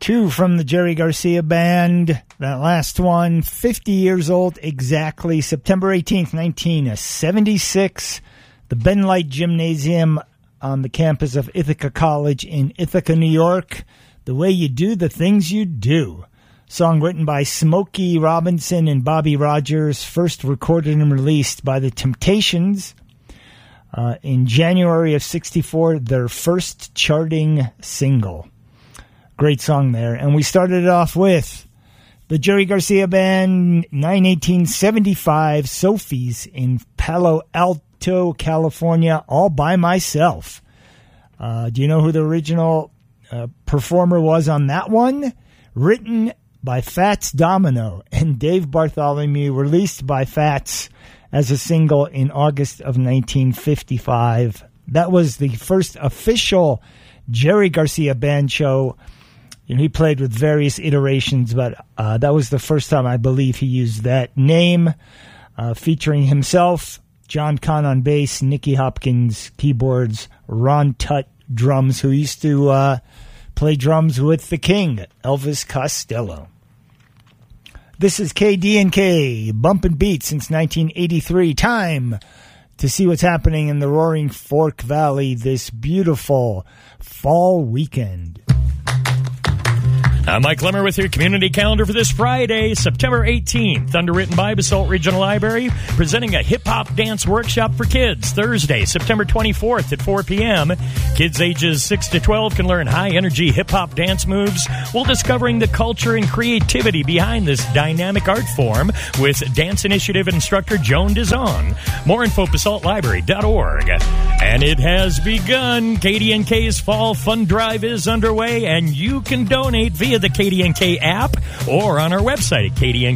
Two from the Jerry Garcia Band. That last one, 50 years old exactly, September 18th, 1976. The Ben Light Gymnasium on the campus of Ithaca College in Ithaca, New York. The Way You Do the Things You Do. Song written by Smokey Robinson and Bobby Rogers, first recorded and released by the Temptations in January of 64, their first charting single. Great song there. And we started it off with the Jerry Garcia Band, 9/1875, Sophie's in Palo Alto, California, All by Myself. Do you know who the original performer was on that one? Written by Fats Domino and Dave Bartholomew, released by Fats as a single in August of 1955. That was the first official Jerry Garcia Band show. You know, he played with various iterations, but that was the first time I believe he used that name, featuring himself, John Kahn on bass, Nicky Hopkins keyboards, Ron Tutt drums, who used to play drums with the king, Elvis Costello. This is KDNK, bumping beats since 1983. Time to see what's happening in the Roaring Fork Valley this beautiful fall weekend. I'm Mike Lemmer with your community calendar for this Friday, September 18th. Underwritten by Basalt Regional Library, presenting a hip-hop dance workshop for kids. Thursday, September 24th at 4 p.m. Kids ages 6 to 12 can learn high-energy hip-hop dance moves while discovering the culture and creativity behind this dynamic art form with Dance Initiative instructor Joan Dizon. More info, basaltlibrary.org. And it has begun. KDNK's Fall Fund Drive is underway, and you can donate via the KDNK app or on our website at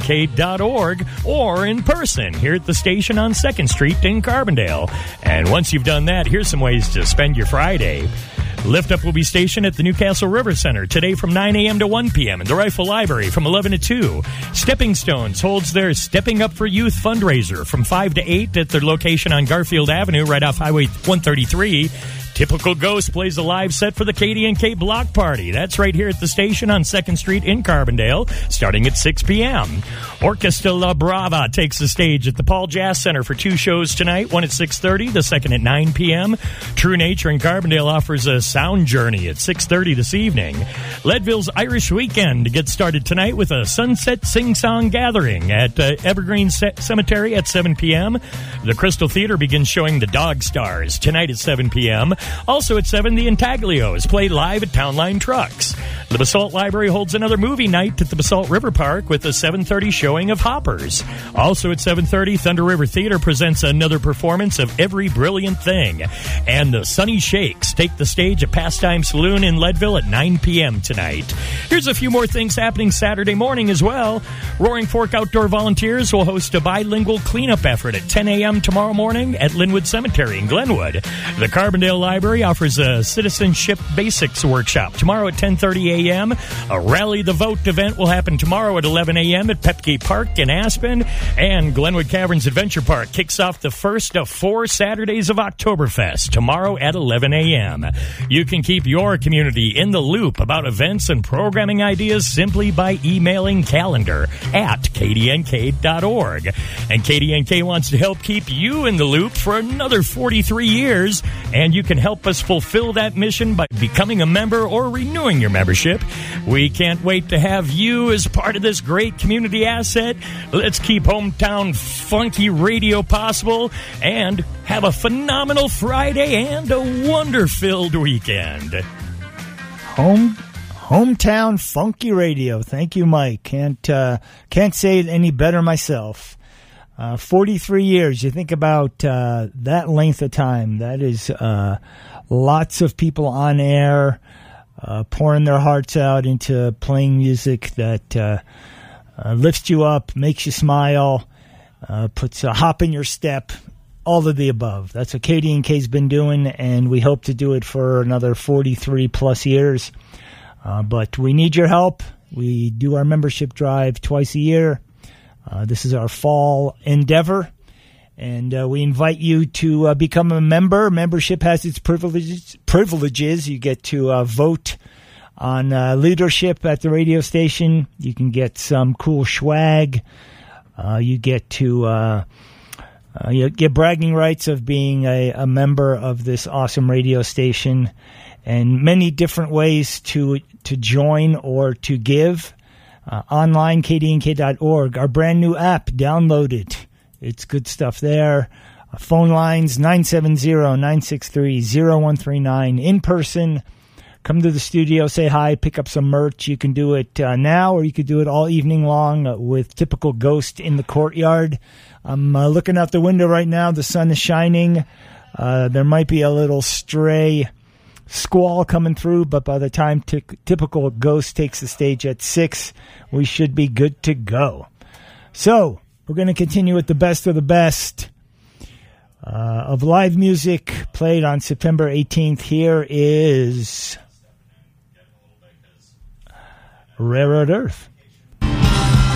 kdnk.org or in person here at the station on 2nd Street in Carbondale. And once you've done that, here's some ways to spend your Friday. Lift Up will be stationed at the Newcastle River Center today from 9 a.m. to 1 p.m. in the Rifle Library from 11 to 2. Stepping Stones holds their Stepping Up for Youth fundraiser from 5 to 8 at their location on Garfield Avenue right off Highway 133. Typical Ghost plays a live set for the KDNK Block Party. That's right here at the station on 2nd Street in Carbondale, starting at 6 p.m. Orquesta La Brava takes the stage at the Paul Jazz Center for 2 shows tonight, one at 6:30, the second at 9 p.m. True Nature in Carbondale offers a sound journey at 6:30 this evening. Leadville's Irish Weekend gets started tonight with a sunset sing-song gathering at Evergreen Cemetery at 7 p.m. The Crystal Theater begins showing The Dog Stars tonight at 7 p.m. Also at 7, the Intaglios play live at Townline Trucks. The Basalt Library holds another movie night at the Basalt River Park with a 7:30 showing of Hoppers. Also at 7:30, Thunder River Theater presents another performance of Every Brilliant Thing. And the Sunny Shakes take the stage at Pastime Saloon in Leadville at 9 p.m. tonight. Here's a few more things happening Saturday morning as well. Roaring Fork Outdoor Volunteers will host a bilingual cleanup effort at 10 a.m. tomorrow morning at Linwood Cemetery in Glenwood. The Carbondale Library offers a Citizenship Basics workshop tomorrow at 10:30 a.m. A Rally the Vote event will happen tomorrow at 11 a.m. at Pepke Park in Aspen. And Glenwood Caverns Adventure Park kicks off the first of 4 Saturdays of Oktoberfest tomorrow at 11 a.m. You can keep your community in the loop about events and programming ideas simply by emailing calendar@kdnk.org. And KDNK wants to help keep you in the loop for another 43 years, and you can help us fulfill that mission by becoming a member or renewing your membership. We can't wait to have you as part of this great community asset. Let's keep Hometown Funky Radio possible and have a phenomenal Friday and a wonder-filled weekend. Hometown Funky Radio. Thank you, Mike. Can't say it any better myself. 43 years. You think about that length of time. That is lots of people on air, pouring their hearts out into playing music that lifts you up, makes you smile, puts a hop in your step, all of the above. That's what KDNK's been doing, and we hope to do it for another 43-plus years. But we need your help. We do our membership drive twice a year. This is our fall endeavor, and we invite you to become a member. Membership has its privileges. You get to vote on leadership at the radio station. You can get some cool swag. You get to you get bragging rights of being a member of this awesome radio station, and many different ways to join or to give. Online, kdnk.org. Our brand new app, download it. It's good stuff there. Phone lines, 970-963-0139. In person, come to the studio, say hi, pick up some merch. You can do it now, or you could do it all evening long with Typical Ghost in the courtyard. I'm looking out the window right now. The sun is shining. There might be a little stray squall coming through, but by the time Typical Ghost takes the stage at 6, we should be good to go. So, we're going to continue with the best of the best of live music played on September 18th. Here is Railroad Earth.